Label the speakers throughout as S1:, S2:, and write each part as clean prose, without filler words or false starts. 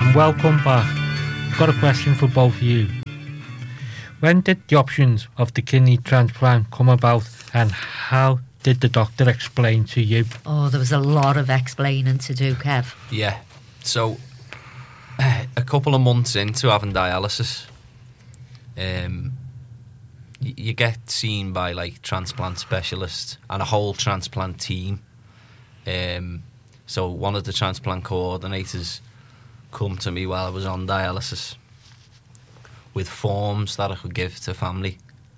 S1: and welcome back. Got a question for both of you. When did the options of the kidney transplant come about, and how did the doctor explain to you?
S2: Oh, there was a lot of explaining to do, Kev.
S3: Yeah, so a couple of months into having dialysis, you get seen by like transplant specialists and a whole transplant team. So one of the transplant coordinators come to me while I was on dialysis with forms that I could give to family.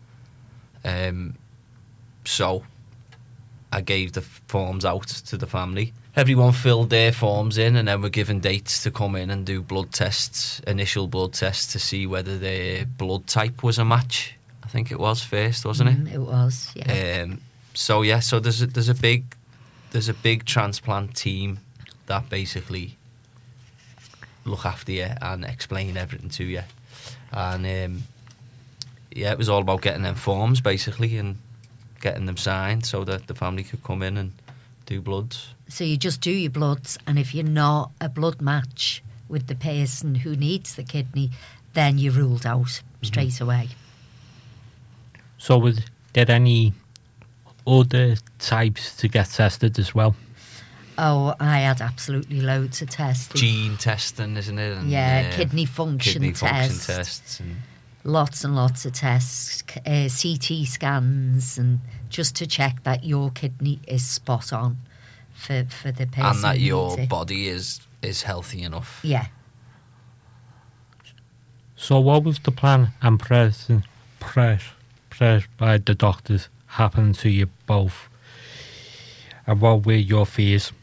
S3: So I gave the forms out to the family. Everyone filled their forms in, and then were given dates to come in and do blood tests, initial blood tests, to see whether their blood type was a match. I think it was first, wasn't it?
S2: It was, yeah.
S3: So there's a big transplant team that basically look after you and explain everything to you. And it was all about getting them forms basically and getting them signed so that the family could come in and do bloods.
S2: So you just do your bloods, and if you're not a blood match with the person who needs the kidney, then you're ruled out straight away.
S1: So was there any other types to get tested as well?
S2: Oh, I had absolutely loads of tests.
S3: Gene testing, isn't it? And,
S2: kidney function tests.
S3: And
S2: lots and lots of tests, CT scans, and just to check that your kidney is spot on for the person.
S3: And that
S2: who
S3: your
S2: needs it.
S3: body is healthy enough.
S2: Yeah.
S1: So what was the plan and pressed by the doctors happened to you both? And what were your fears?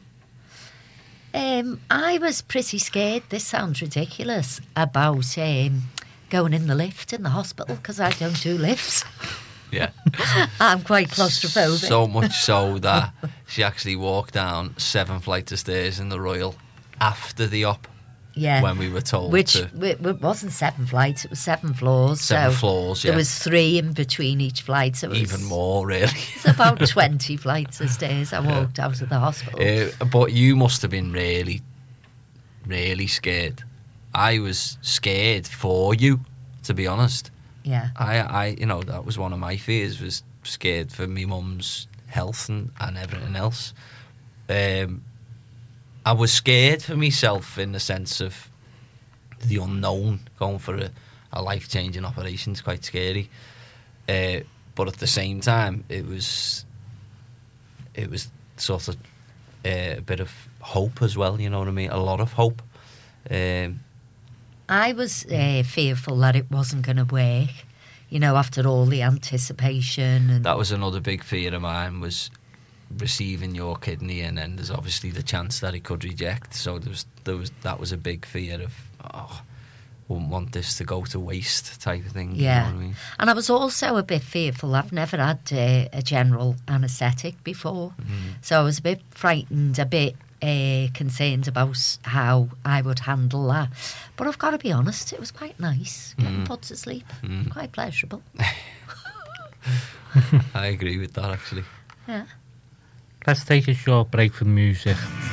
S2: I was pretty scared, this sounds ridiculous, about going in the lift in the hospital, because I don't do lifts.
S3: Yeah.
S2: I'm quite claustrophobic.
S3: So much so that she actually walked down 7 flights of stairs in the Royal after the op.
S2: Yeah.
S3: When we were told
S2: it wasn't 7 flights, it was 7 floors.
S3: 7 floors, yeah.
S2: There was 3 in between each flight. So
S3: even more, really.
S2: It's about 20 flights of stairs I walked out of the hospital.
S3: But you must have been really, really scared. I was scared for you, to be honest.
S2: Yeah.
S3: I that was one of my fears, was scared for my mum's health and everything else. I was scared for myself in the sense of the unknown. Going for a life-changing operation is quite scary. But at the same time, it was sort of a bit of hope as well, you know what I mean? A lot of hope.
S2: I was fearful that it wasn't going to work, after all the anticipation. And
S3: that was another big fear of mine, was receiving your kidney, and then there's obviously the chance that it could reject. So that was a big fear of, wouldn't want this to go to waste type of thing.
S2: Yeah.
S3: You know what I mean?
S2: And I was also a bit fearful. I've never had a general anaesthetic before. So I was a bit frightened, a bit concerned about how I would handle that. But I've got to be honest, it was quite nice getting put to sleep. Quite pleasurable.
S3: I agree with that, actually.
S2: Yeah.
S1: Let's take a short break for music.